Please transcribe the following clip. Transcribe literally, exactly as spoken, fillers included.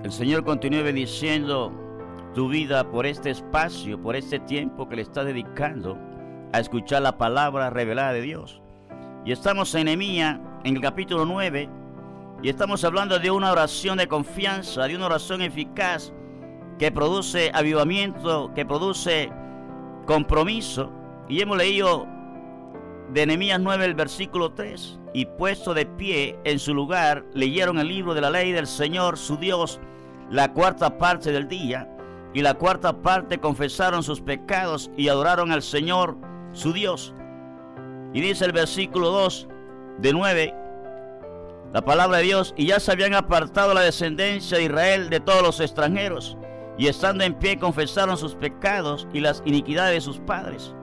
el Señor continúe bendiciendo tu vida por este espacio, por este tiempo que le está dedicando a escuchar la palabra revelada de Dios. Y estamos en Nehemías, en el capítulo nueve, y estamos hablando de una oración de confianza, de una oración eficaz que produce avivamiento, que produce compromiso. Y hemos leído de Nehemías nueve, el versículo tres. Y puesto de pie en su lugar, leyeron el libro de la ley del Señor, su Dios, la cuarta parte del día. Y la cuarta parte confesaron sus pecados y adoraron al Señor, su Dios. Y dice el versículo dos de nueve, la palabra de Dios: y ya se habían apartado la descendencia de Israel de todos los extranjeros, y estando en pie confesaron sus pecados y las iniquidades de sus padres,